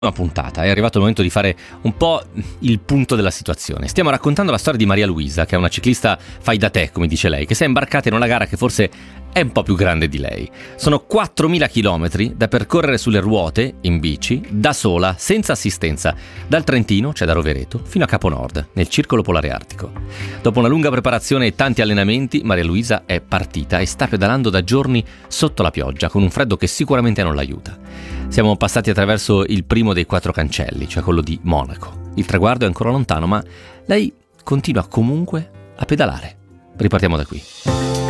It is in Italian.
Una puntata, è arrivato il momento di fare un po' il punto della situazione. Stiamo raccontando la storia di Maria Luisa, che è una ciclista fai da te, come dice lei, che si è imbarcata in una gara che forse è un po' più grande di lei. Sono 4.000 chilometri da percorrere sulle ruote, in bici, da sola, senza assistenza, dal Trentino, cioè da Rovereto, fino a Capo Nord, nel Circolo Polare Artico. Dopo una lunga preparazione e tanti allenamenti, Maria Luisa è partita e sta pedalando da giorni sotto la pioggia, con un freddo che sicuramente non l'aiuta. Siamo passati attraverso il primo dei 4 cancelli, cioè quello di Monaco. Il traguardo è ancora lontano, ma lei continua comunque a pedalare. Ripartiamo da qui.